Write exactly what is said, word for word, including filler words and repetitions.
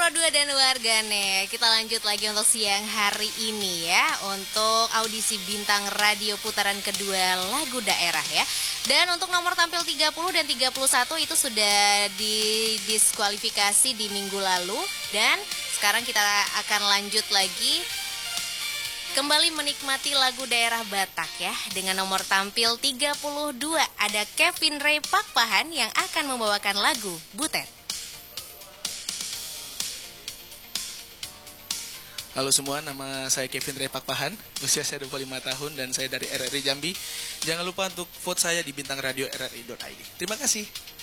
Pro dua dan warganet, kita lanjut lagi untuk siang hari ini ya, untuk audisi bintang radio putaran kedua lagu daerah ya. Dan untuk nomor tampil tiga puluh dan tiga puluh satu itu sudah didiskualifikasi di minggu lalu. Dan sekarang kita akan lanjut lagi kembali menikmati lagu daerah Batak ya. Dengan nomor tampil tiga puluh dua ada Kevin Ray Pakpahan yang akan membawakan lagu Butet. Halo semua, nama saya Kevin Ray Pakpahan, usia saya dua puluh lima tahun dan saya dari R R I Jambi. Jangan lupa untuk vote saya di bintang radio R R I dot I D. Terima kasih.